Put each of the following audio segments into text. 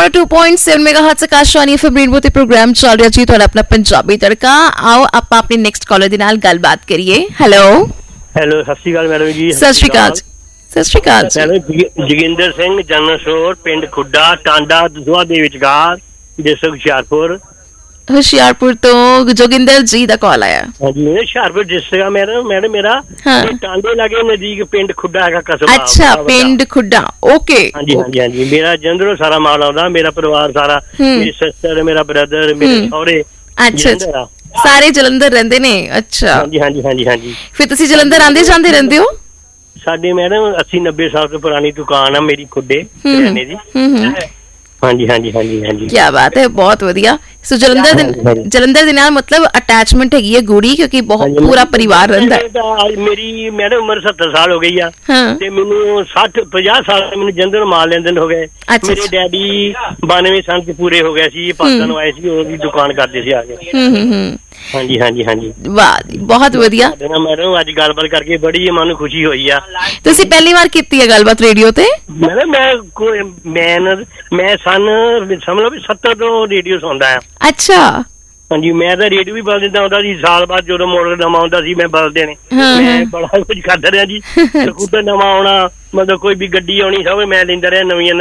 102.7 megahertz Akashvani FM rainbow ते programme चल ਰਿਹਾ ਜੀ ਤੁਹਾਡਾ ਆਪਣਾ ਪੰਜਾਬੀ ਤੜਕਾ। ਆਓ ਆਪਾਂ ਆਪਣੀ ਨੈਕਸਟ ਕਾਲਰ ਦੇ ਨਾਲ ਗੱਲਬਾਤ ਕਰੀਏ। ਹੈਲੋ ਹੈਲੋ, ਸਤਿ ਸ਼੍ਰੀ ਅਕਾਲ ਮੈਡਮ ਜੀ। ਸਤਿ ਸ਼੍ਰੀ ਅਕਾਲ। ਸਤਿ ਸ਼੍ਰੀ ਅਕਾਲ ਜੋਗਿੰਦਰ ਸਿੰਘ, ਜਨਰਲ ਸਟੋਰ, ਪਿੰਡ ਖੁੱਡਾ, ਟਾਂਡਾ, ਦਸੂਹਾ ਦੇ ਵਿਚਕਾਰ, ਡਿਸਟ੍ਰਿਕਟ ਹੁਸ਼ਿਆਰਪੁਰ। ਹੁਸ਼ਿਆਰਪੁਰ ਤੋਂ ਜੋਗਿੰਦਰ ਜੀ ਦਾ ਕਾਲ ਆਇਆ। ਹਾਂਜੀ, ਹੁਸ਼ਿਆਰਪੁਰ ਡਿਸਟ੍ਰਿਕਟ ਮੈਡਮ ਮੇਰਾ ਟਾਂਡੇ ਲਾਗੇ ਨਜ਼ਦੀਕ ਪਿੰਡ ਖੁੱਡਾ ਹੈਗਾ, ਕਸਬਾ। ਅੱਛਾ, ਪਿੰਡ ਖੁੱਡਾ, ਓਕੇ। ਹਾਂਜੀ ਹਾਂਜੀ ਹਾਂਜੀ, ਮੇਰਾ ਜਲੰਧਰੋਂ ਸਾਰਾ ਮਾਲ ਆਉਂਦਾ, ਮੇਰਾ ਪਰਿਵਾਰ ਸਾਰਾ, ਮੇਰੀ ਸਿਸਟਰ, ਮੇਰਾ ਬ੍ਰਦਰ, ਮੇਰੇ ਸਹੁਰੇ। ਅੱਛਾ, ਸਾਰੇ ਜਲੰਧਰ ਰਹਿੰਦੇ ਨੇ। ਅੱਛਾ, ਹਾਂਜੀ ਹਾਂਜੀ ਹਾਂਜੀ ਹਾਂਜੀ। ਫਿਰ ਤੁਸੀਂ ਜਲੰਧਰ ਆਂਦੇ ਜਾਂਦੇ ਰਹਿੰਦੇ ਹੋ? ਸਾਡੇ ਮੈਡਮ 80-90 ਸਾਲ ਤੋਂ ਪੁਰਾਣੀ ਦੁਕਾਨ ਆ ਮੇਰੀ ਖੁੱਡੇ ਕਰਿਆਨੇ ਦੀ। ਹਾਂਜੀ ਹਾਂਜੀ ਹਾਂਜੀ ਹਾਂਜੀ। ਕੀ ਬਾਤ ਹੈ, ਬਹੁਤ ਵਧੀਆ। ਸੋ ਜਲੰਧਰ ਦੇ ਨਾਲ ਮਤਲਬ ਅਟੈਚਮੈਂਟ ਹੈਗੀ ਹੈ ਗੂੜੀ, ਕਿਉਂਕਿ ਬਹੁਤ ਪੂਰਾ ਪਰਿਵਾਰ ਰਹਿੰਦਾ ਹੈ। ਮੇਰੀ ਮੈਡਮ ਉਮਰ 70 ਸਾਲ ਹੋ ਗਈ ਆ ਤੇ ਮੈਨੂੰ 60-50 ਸਾਲ ਮੈਨੂੰ ਜਲੰਧਰ ਮਾਲ ਲੈਂਦੇ ਹੋ ਗਏ। ਮੇਰੇ ਡੈਡੀ 92 ਸਾਲ ਚ ਪੂਰੇ ਹੋ ਗਏ ਸੀ, ਪਾਕਿਸਤਾਨ ਆਏ ਸੀ, ਉਹਦੀ ਦੁਕਾਨ ਕਰਦੇ ਸੀ ਆ ਕੇ। ਹਾਂਜੀ ਹਾਂਜੀ ਹਾਂਜੀ, ਵਾਹ, ਬਹੁਤ ਵਧੀਆ। ਮੈਡਮ ਅੱਜ ਗੱਲਬਾਤ ਕਰਕੇ ਬੜੀ ਮਨ ਨੂੰ ਖੁਸ਼ੀ ਹੋਈ ਆ। ਤੁਸੀਂ ਪਹਿਲੀ ਵਾਰ ਕੀਤੀ ਹੈ ਗੱਲਬਾਤ ਰੇਡੀਓ ਤੇ? ਮੈਂ ਸਮਝ ਲਓ ਵੀ 70 ਤੋਂ ਰੇਡੀਓ ਸੁਣਦਾ ਆ। ਅੱਛਾ। ਹਾਂਜੀ, ਮੈਂ ਤਾਂ ਰੇਡੀਓ ਵੀ ਬਦਲ ਦਿੰਦਾ ਹੁੰਦਾ ਸੀ, ਸਾਲ ਬਾਅਦ ਜਦੋਂ ਮਾਡਲ ਨਵਾਂ ਆਉਂਦਾ ਸੀ ਮੈਂ ਬਦਲਦੇ ਨੇ। ਮੈਂ ਬੜਾ ਕੁਝ ਕਰਦਾ ਰਿਹਾ ਜੀ। ਸਕੂਟਰ ਨਵਾਂ ਆਉਣਾ, ਮਤਲਬ ਕੋਈ ਵੀ ਗੱਡੀ ਆਉਣੀ, ਸਭ ਮੈਂ ਲੈਂਦਾ ਰਿਹਾ ਨਵੀਆਂ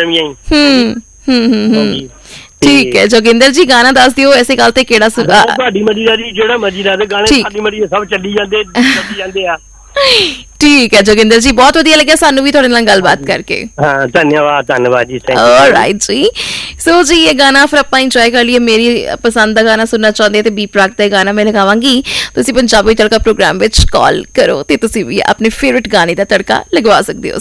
ਹੀ। ਠੀਕ ਹੈ ਜੋਗਿੰਦਰ ਜੀ, ਗਾਣਾ ਦੱਸ ਦਿਓ ਐਸੇ ਗੱਲ ਤੇ ਕਿਹੜਾ ਸੁਣਾ? ਤੁਹਾਡੀ ਮਰਜ਼ੀ ਦਾ ਜੀ, ਜਿਹੜਾ ਮਰਜ਼ੀ ਦਾ ਗਾਣੇ, ਸਾਡੀ ਮਰਜ਼ੀ ਸਭ ਚੱਲੀ ਜਾਂਦੇ ਆ। ਠੀਕ ਹੈ ਜੋਗਿੰਦਰ ਜੀ, ਬਹੁਤ ਵਧੀਆ ਲੱਗਿਆ ਸਾਨੂੰ ਵੀ ਤੁਹਾਡੇ ਨਾਲ ਗੱਲਬਾਤ ਕਰਕੇ। ਹਾਂ, ਧੰਨਵਾਦ ਜੀ। ਆਲਰਾਈਟ ਜੀ। ਸੋ ਜੀ ਇਹ ਗਾਣਾ ਫਿਰ ਆਪਾਂ ਇੰਜੋਏ ਕਰ ਲਈਏ। ਮੇਰੀ ਪਸੰਦ ਦਾ ਗਾਣਾ ਸੁਣਨਾ ਚਾਹੁੰਦੇ ਤੇ ਬੀ ਪ੍ਰਾਕ ਦਾ ਗਾਣਾ ਮੈਂ ਲਗਾਵਾਂਗੀ। ਤੁਸੀਂ ਪੰਜਾਬੀ ਤੜਕਾ ਪ੍ਰੋਗਰਾਮ ਵਿੱਚ ਕਾਲ ਕਰੋ ਤੇ ਤੁਸੀਂ ਵੀ ਆਪਣੇ ਫੇਵਰਿਟ ਗਾਣੇ ਦਾ ਤੜਕਾ ਲਗਵਾ ਸਕਦੇ ਹੋ।